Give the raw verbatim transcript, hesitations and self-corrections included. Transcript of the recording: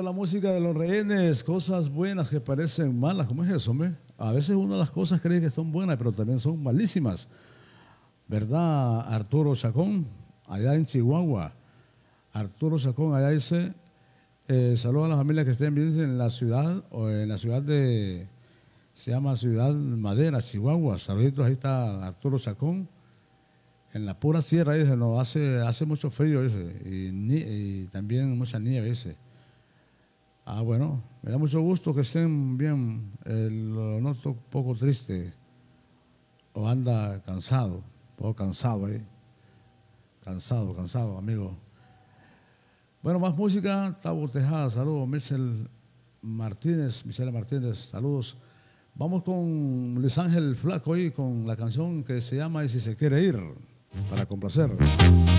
la música de Los Rehenes, cosas buenas que parecen malas. ¿Cómo es eso, hombre? A veces una de las cosas cree que son buenas, pero también son malísimas. ¿Verdad, Arturo Chacón? Allá en Chihuahua. Arturo Chacón, allá dice, eh, saludos a las familias que estén viviendo en la ciudad, o en la ciudad de, se llama Ciudad Madera, Chihuahua. Saluditos, ahí está Arturo Chacón. En la pura sierra, dice, no, hace, hace mucho frío, dice, y, ni, y también mucha nieve, dice. Ah, bueno, me da mucho gusto que estén bien. Eh, lo noto un poco triste, o anda cansado, un poco cansado ahí. Cansado, cansado, amigo. Bueno, más música, Tabo Tejada, saludos, Michelle Martínez, Michelle Martínez, saludos. Vamos con Luis Ángel Flaco ahí, con la canción que se llama Y si se quiere ir, para complacer.